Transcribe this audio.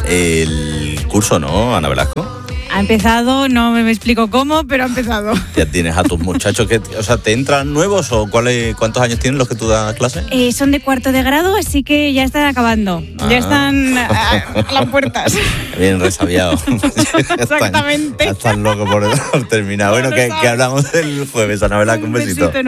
el curso, ¿no, Ana Velasco? Ha empezado, no me explico cómo, pero ha empezado. Ya tienes a tus muchachos que, o sea, ¿te entran nuevos o cuántos años tienen los que tú das clase? Son de 4º de grado, así que ya están acabando. Ya están a las puertas. Bien resabiados. Exactamente. Ya están locos por terminar. Bueno, que hablamos el jueves, Ana Velasco, un besito.